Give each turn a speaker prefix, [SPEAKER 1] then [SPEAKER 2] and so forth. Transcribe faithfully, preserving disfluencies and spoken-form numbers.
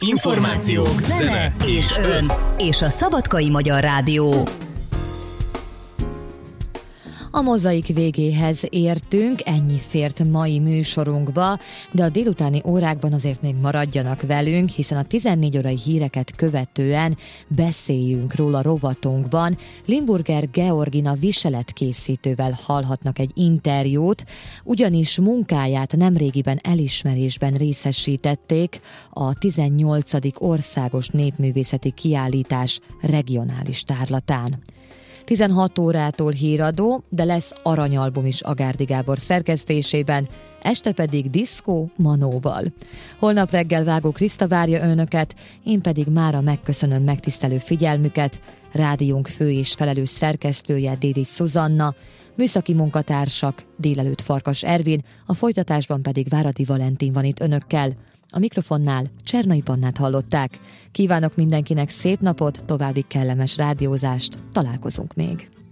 [SPEAKER 1] Információk, zene és ön. És a Szabadkai Magyar Rádió.
[SPEAKER 2] A mozaik végéhez értünk, ennyi fért mai műsorunkba, de a délutáni órákban azért még maradjanak velünk, hiszen a tizennégy órai híreket követően beszéljünk róla rovatunkban. Limburger Georgina viseletkészítővel hallhatnak egy interjút, ugyanis munkáját nemrégiben elismerésben részesítették a tizennyolcadik országos népművészeti kiállítás regionális tárlatán. tizenhat órától híradó, de lesz aranyalbum is Agárdi Gábor szerkesztésében, este pedig diszkó Manóval. Holnap reggel Vágó Kriszta várja önöket, én pedig mára megköszönöm megtisztelő figyelmüket. Rádiónk fő és felelős szerkesztője Dédi Szuzanna, műszaki munkatársak délelőtt Farkas Ervin, a folytatásban pedig Váradi Valentin van itt önökkel. A mikrofonnál Csernai Pannát hallották. Kívánok mindenkinek szép napot, további kellemes rádiózást, találkozunk még.